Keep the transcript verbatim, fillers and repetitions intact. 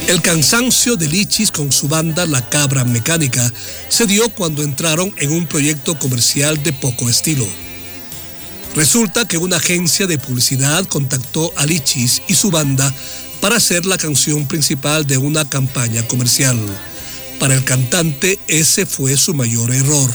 El cansancio de Lichis con su banda La Cabra Mecánica se dio cuando entraron en un proyecto comercial de poco estilo. Resulta que una agencia de publicidad contactó a Lichis y su banda para hacer la canción principal de una campaña comercial. Para el cantante ese fue su mayor error.